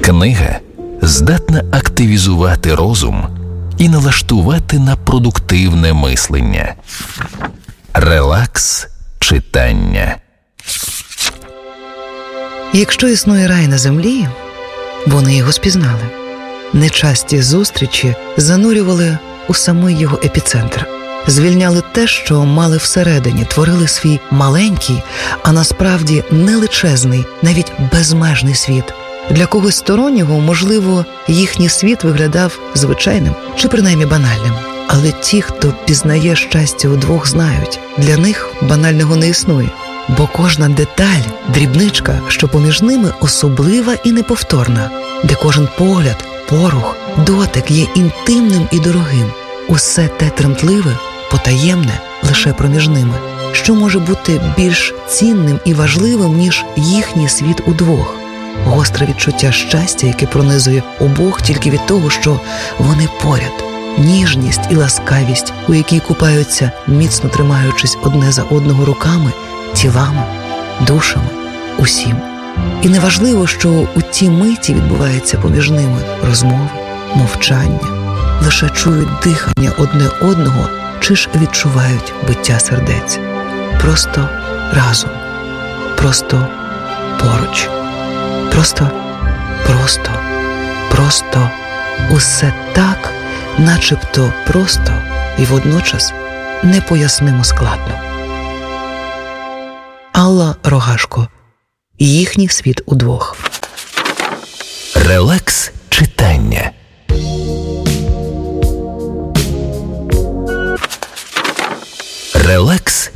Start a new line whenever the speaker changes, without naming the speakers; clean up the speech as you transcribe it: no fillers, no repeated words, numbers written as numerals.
Книга здатна активізувати розум і налаштувати на продуктивне мислення. Релакс читання.
Якщо існує рай на землі, вони його спізнали. Нечасті зустрічі занурювали у самий його епіцентр. Звільняли те, що мали всередині, творили свій маленький, а насправді величезний, навіть безмежний світ. Для когось стороннього, можливо, їхній світ виглядав звичайним чи принаймні банальним. Але ті, хто пізнає щастя удвох, знають, для них банального не існує. Бо кожна деталь, дрібничка, що поміж ними, особлива і неповторна, де кожен погляд, порух, дотик є інтимним і дорогим. Усе те тремтливе, потаємне лише проміж ними. Що може бути більш цінним і важливим, ніж їхній світ удвох? Гостре відчуття щастя, яке пронизує обох тільки від того, що вони поряд. Ніжність і ласкавість, у якій купаються, міцно тримаючись одне за одного руками, тілами, душами, усім. І неважливо, що у ті миті відбувається поміж ними розмови, мовчання, лише чують дихання одне одного чи ж відчувають биття сердець. Просто разом, просто поруч, просто усе так, начебто просто і водночас непояснимо складно. Алла Рогашко. Їхній світ удвох.
Релакс читання. Релакс